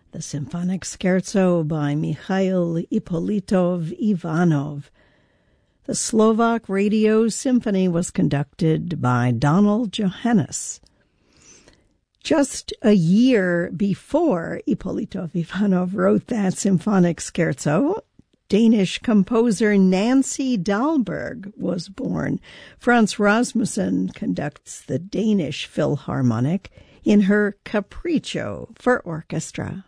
the Symphonic Scherzo by Mikhail Ippolitov Ivanov. The Slovak Radio Symphony was conducted by Donald Johannes. Just a year before Ippolitov Ivanov wrote that symphonic scherzo, Danish composer Nancy Dahlberg was born. Frans Rasmussen conducts the Danish Philharmonic in her Capriccio for orchestra.